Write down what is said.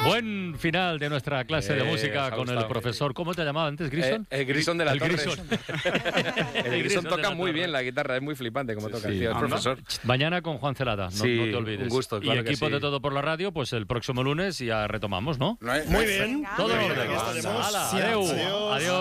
Buen final de nuestra clase de música con el profesor. ¿Cómo te llamaba antes, Grison? Grison de la Torre. El Grison de toca la muy Torre. bien la guitarra, es muy flipante como toca el tío, el profesor. Mañana con Juan Celada, no te olvides. Un gusto, claro y equipo que sí. de Todo por la Radio, pues el próximo lunes ya retomamos, ¿no? Muy bien. Todo en orden. Venga, Hala, adeu. Adiós.